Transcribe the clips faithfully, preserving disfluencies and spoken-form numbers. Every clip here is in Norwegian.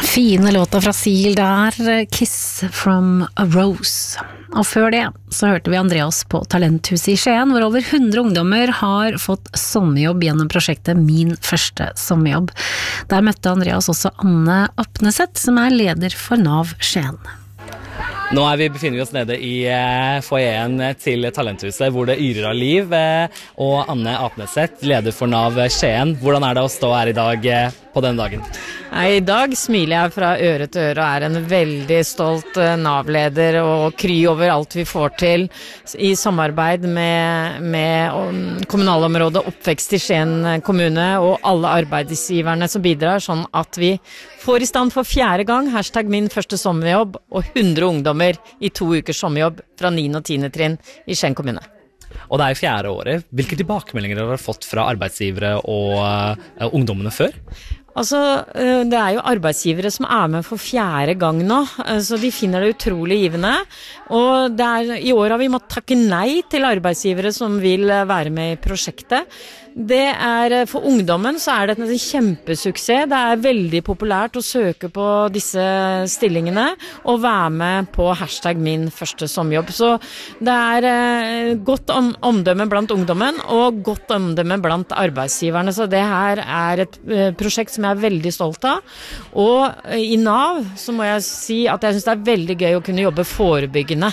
Fine låta fra Seal der, Kiss from a Rose. Og før det så hørte vi Andreas på Talenthuset i Skien, hvor over hundre ungdommer har fått sommerjobb gjennom prosjektet Min første sommerjobb. Der møtte Andreas også Anne Apneseth, som er leder for Nav Skien. Nå er vi befinner vi oss nede i eh, foajeen til Talenthuset, hvor det yrer av liv, eh, og Anne Apneseth, leder for Nav Skien. Hvordan er det å stå her i dag eh, på denne dagen? Nei, I dag smiler jeg fra øre til øre og er en veldig stolt uh, Nav-leder og kry over alt vi får til i samarbeid med, med um, kommunalområdet Oppvekst i Skien kommune og alle arbeidsgiverne som bidrar, sånn at vi får i stand for fjerde gang hashtag min første sommerjobb og hundre ungdommer i to ukers sommerjobb fra niende og tiende trinn i Skien kommune. Og det er fjerde året. Hvilke tilbakemeldinger har dere fått fra arbeidsgivere og uh, ungdommene før? Altså, det er jo arbeidsgivere som er med for fjerde gang nå, så de finner det utrolig givende. Og det er, i år har vi måttet takke nei til arbeidsgivere som vil være med i prosjektet. Det er, for ungdommen så er det en kjempesuksess. Det er veldig populært å søke på disse stillingene og være med på hashtag min første sommerjobb. Så det er godt om, omdømme blant ungdommen og godt omdømme blant arbeidsgiverne. Så det her er et prosjekt som jeg er veldig stolt av. Og i Nav så må jeg si at jeg synes det er veldig gøy å kunne jobbe forebyggende.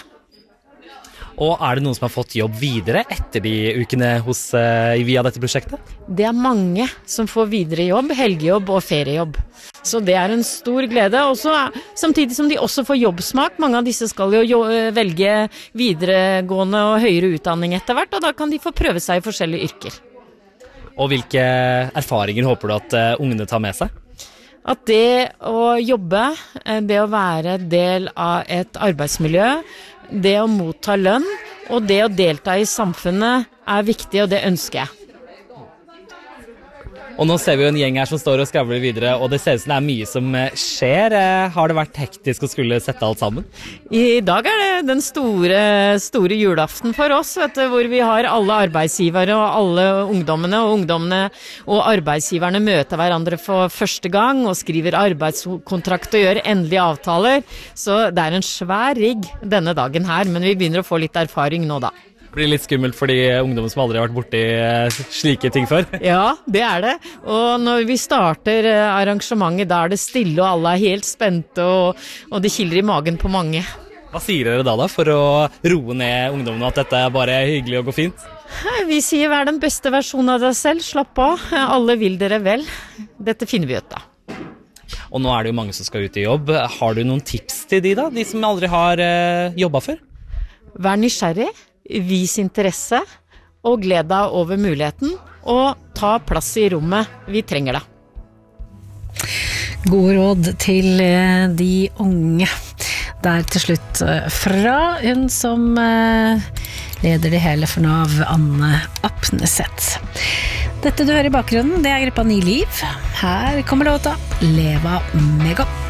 Og er det noen som har fått jobb videre etter de ukene hos, uh, via dette prosjektet? Det er mange som får videre jobb, helgejobb og feriejobb. Så det er en stor glede. Også, samtidig som de også får jobbsmak. Mange av disse skal jo, jo velge videregående og høyere utdanning etter hvert, og da kan de få prøve seg i forskjellige yrker. Og hvilke erfaringer håper du at uh, ungene tar med seg? At det å jobbe, det å være del av et arbeidsmiljø, det å motta lønn og det å delta i samfunnet er viktig, og det ønsker jeg. Og nå ser vi jo en gjeng her som står og skravler videre, og det ser ut som det er mye som skjer. Har det vært hektisk å skulle sette alt sammen? I dag er det den store, store julaften for oss, vet du, hvor vi har alle arbeidsgivere og alle ungdommene, og ungdommene og arbeidsgiverne møter hverandre for første gang og skriver arbeidskontrakt og gjør endelige avtaler. Så det er en svær rigg denne dagen her, men vi begynner å få litt erfaring nå da. Det blir litt skummelt for de ungdommer som aldri har vært borti slike ting før. Ja, det er det. Og når vi starter arrangementet, da er det stille, og alle er helt spente, og, og det kiler i magen på mange. Hva sier dere da da, for å roe ned ungdommene, at dette er bare hyggelig og går fint? Vi sier vær den beste versjonen av deg selv, slapp av. Alle vil dere vel. Dette finner vi ut da. Og nå er det jo mange som skal ut i jobb. Har du noen tips til de da, de som aldri har uh, jobbet før? Vær nysgjerrig. Vis interesse og gled deg over muligheten, og ta plass i rommet. Vi trenger det. God råd til de unge. Der til slutt fra hun som leder det hele for Nav, Anne Apneseth. Dette du hører i bakgrunnen, det er gruppa Ny Liv. Her kommer låta Leva Mega.